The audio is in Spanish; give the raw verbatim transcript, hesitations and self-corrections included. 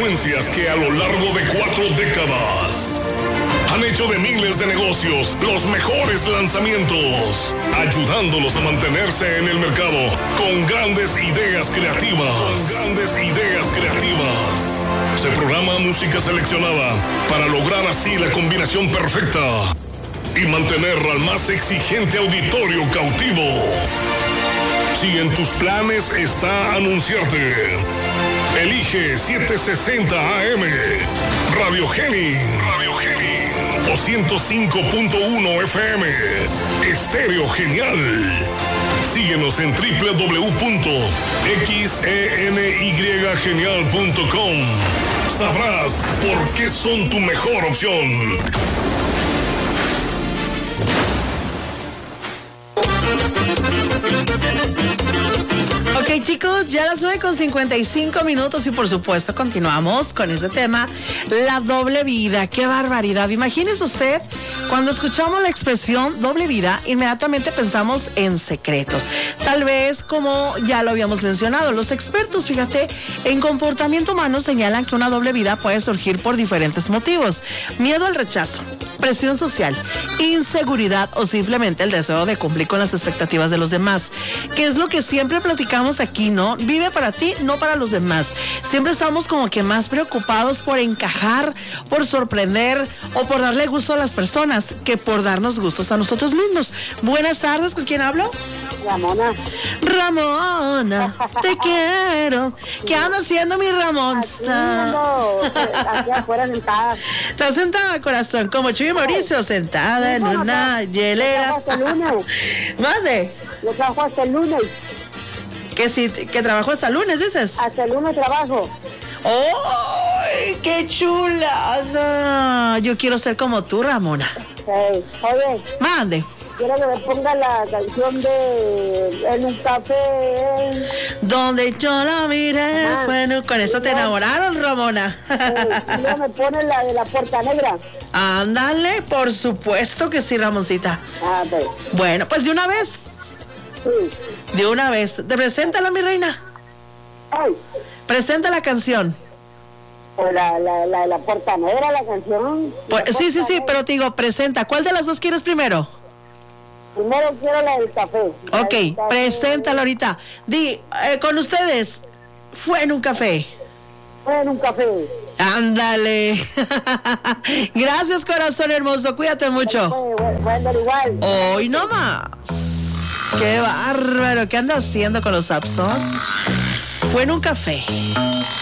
frecuencias que a lo largo de cuatro décadas han hecho de miles de negocios los mejores lanzamientos, ayudándolos a mantenerse en el mercado con grandes ideas creativas. Con grandes ideas creativas. Se programa música seleccionada para lograr así la combinación perfecta y mantener al más exigente auditorio cautivo. Si en tus planes está anunciarte, elige setecientos sesenta A M, Radio Geni, Radio Geni, o ciento cinco punto uno F M, Estéreo Genial. Síguenos en doble u doble u doble u punto xeny genial punto com. Sabrás por qué son tu mejor opción. Ok, chicos, ya a las nueve con cincuenta y cinco minutos y por supuesto continuamos con ese tema, la doble vida. ¡Qué barbaridad! Imagínese usted, cuando escuchamos la expresión doble vida, inmediatamente pensamos en secretos. Tal vez, como ya lo habíamos mencionado, los expertos, fíjate, en comportamiento humano señalan que una doble vida puede surgir por diferentes motivos. Miedo al rechazo, presión social, inseguridad o simplemente el deseo de cumplir con las expectativas de los demás, que es lo que siempre platicamos aquí, ¿no? Vive para ti, no para los demás. Siempre estamos como que más preocupados por encajar, por sorprender o por darle gusto a las personas que por darnos gustos a nosotros mismos. Buenas tardes, ¿con quién hablo? Ramona. Ramona, te quiero. ¿Qué ando haciendo, mi Ramón? Aquí, ando, aquí afuera sentada. ¿Estás sentada, corazón? Como Chuy y Mauricio, sentada en una hielera. Hasta el lunes. ¿Mande? Yo trabajo hasta el lunes. Que si, que trabajo hasta el lunes, dices. Hasta el lunes trabajo. ¡Ay, qué chulada! Yo quiero ser como tú, Ramona. Sí. Oye. Mande. Quiero que me ponga la canción de En un café. Donde yo la miré. Ah, Bueno, con eso te enamoraron, Ramona. Sí, y luego me pone la de la Puerta Negra. Ándale, por supuesto que sí, Ramoncita. Ah, pues. Bueno, pues de una vez. Sí. De una vez. Te preséntala, mi reina. Ay. Presenta la canción. Pues la, la, la, la Puerta Negra, la canción. Pues, La sí, sí, Puerta sí, Negra. pero te digo, presenta. ¿Cuál de las dos quieres primero? Primero quiero la del café. La Ok, del café. preséntala ahorita. Di, eh, con ustedes, fue en un café. Fue en un café. Ándale. Gracias, corazón hermoso. Cuídate mucho. Fue, fue andar igual. Hoy no más. Qué bárbaro. ¿Qué anda haciendo con los Sapson? Fue en un café.